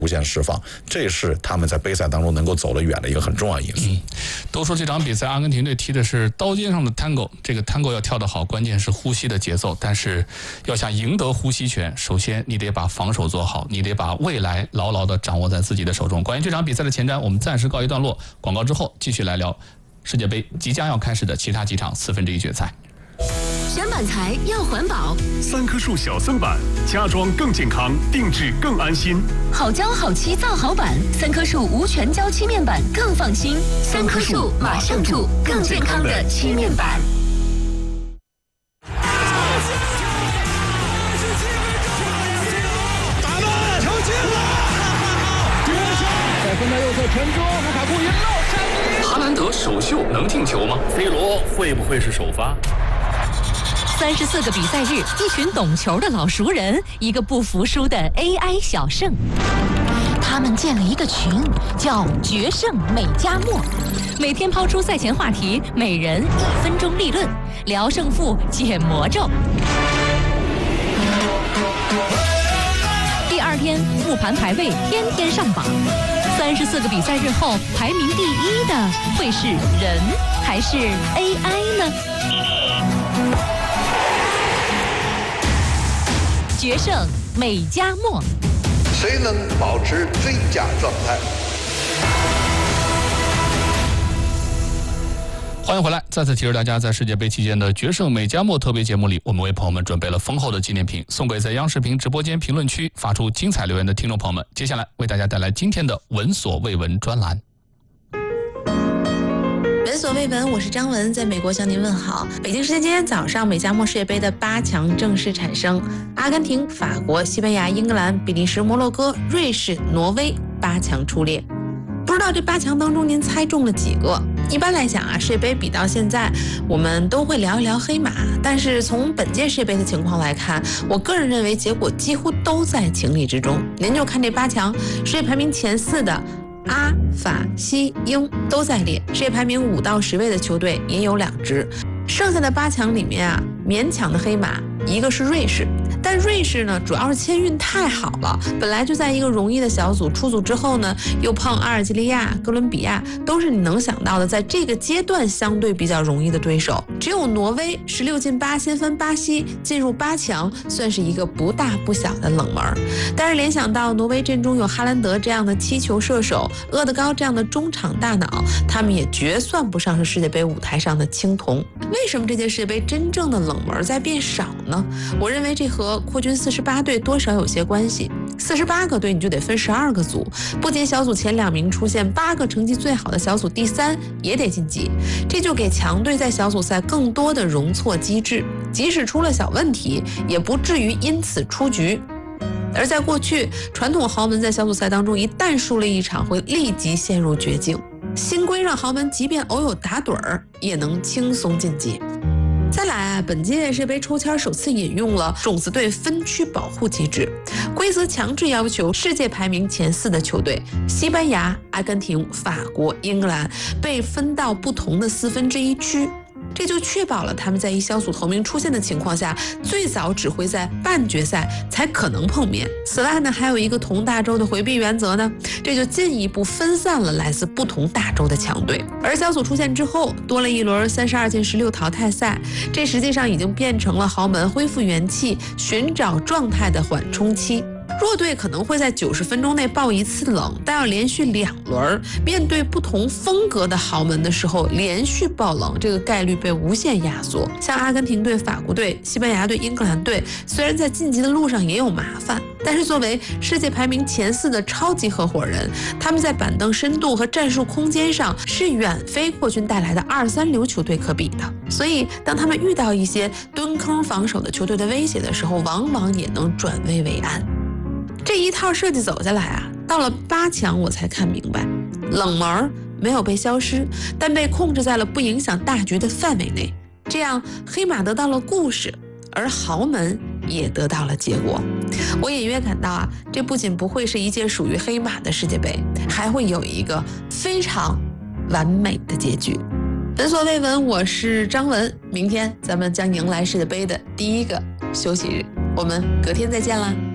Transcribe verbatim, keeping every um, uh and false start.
无限释放，这是他们在杯赛当中能够走得远的一个很重要的因素。 嗯，都说这场比赛阿根廷队踢的是刀尖上的 tango， 这个 tango 要跳得好，关键是呼吸的节奏。但是要想赢得呼吸权，首先你得把防守做好，你得把未来牢牢地掌握在自己的手中。关于这场比赛的前瞻，我们暂时告一段落。广告之后继续来聊世界杯即将要开始的其他几场四分之一决赛。 选板材要环保， 三棵树小森板，家装更健康，定制更安心。 好胶好漆造好板，三棵树无全胶漆面板更放心。三棵树马上住，更健康的漆面板。 打门，球进了！绝杀！在分在右侧传中，卢卡库引漏山。 哈兰德首秀能进球吗 ？C 罗会不会是首发？ 三十四个比赛日，一群懂球的老熟人，一个不服输的 A I 小胜。他们建了一个群，叫“决胜美加墨”，每天抛出赛前话题，每人一分钟立论，聊胜负，解魔咒。第二天复盘排位，天天上榜。三十四个比赛日后，排名第一的会是人还是 A I 呢？决胜美加墨， 谁能保持最佳状态？ 欢迎回来，再次提示大家，在世界杯期间的决胜美加墨特别节目里，我们为朋友们准备了丰厚的纪念品，送给在央视频直播间评论区发出精彩留言的听众朋友们。接下来为大家带来今天的闻所未闻专栏。 闻所未闻，我是张文，在美国向您问好。北京时间今天早上，美加墨世界杯的八强正式产生，阿根廷、法国、西班牙、英格兰、比利时、摩洛哥、瑞士、挪威八强出列。不知道这八强当中您猜中了几个？一般来讲啊，世界杯比到现在，我们都会聊一聊黑马，但是从本届世界杯的情况来看，我个人认为结果几乎都在情理之中。您就看这八强，世界排名前四的阿、法、西、英都在列，世界排名五到十位的球队也有两支。剩下的八强里面啊，勉强的黑马一个是瑞士，但瑞士呢，主要是签运太好了，本来就在一个容易的小组，出组之后呢，又碰阿尔及利亚、哥伦比亚，都是你能想到的，在这个阶段相对比较容易的对手。只有挪威十六进八先分巴西进入八强，算是一个不大不小的冷门。但是联想到挪威阵中有哈兰德这样的踢球射手，厄德高这样的中场大脑，他们也绝算不上是世界杯舞台上的青铜。为什么这届世界杯真正的冷门在变少呢？我认为这和扩军四十八队多少有些关系。四十八个队你就得分十二个组，不仅小组前两名出现，八个成绩最好的小组第三也得晋级，这就给强队在小组赛更多的容错机制，即使出了小问题，也不至于因此出局。而在过去，传统豪门在小组赛当中一旦输了一场，会立即陷入绝境。新规让豪门即便偶有打盹儿，也能轻松晋级。再来啊，本届世界杯抽签首次引用了种子队分区保护机制，规则强制要求世界排名前四的球队西班牙、阿根廷、法国、英格兰被分到不同的四分之一区。这就确保了他们在一小组头名出现的情况下，最早只会在半决赛才可能碰面。此外呢，还有一个同大洲的回避原则呢，这就进一步分散了来自不同大洲的强队。而小组出现之后，多了一轮三十二进十六淘汰赛，这实际上已经变成了豪门恢复元气、寻找状态的缓冲期。弱队可能会在九十分钟内爆一次冷，但要连续两轮面对不同风格的豪门的时候连续爆冷，这个概率被无限压缩。像阿根廷队、法国队、西班牙队、英格兰队，虽然在晋级的路上也有麻烦，但是作为世界排名前四的超级合伙人，他们在板凳深度和战术空间上是远非扩军带来的二三流球队可比的。所以当他们遇到一些蹲坑防守的球队的威胁的时候，往往也能转危为安。这一套设计走下来啊，到了八强我才看明白，冷门没有被消失，但被控制在了不影响大局的范围内。这样黑马得到了故事，而豪门也得到了结果。我隐约感到啊，这不仅不会是一届属于黑马的世界杯，还会有一个非常完美的结局。闻所未闻，我是张文，明天咱们将迎来世界杯的第一个休息日，我们隔天再见啦。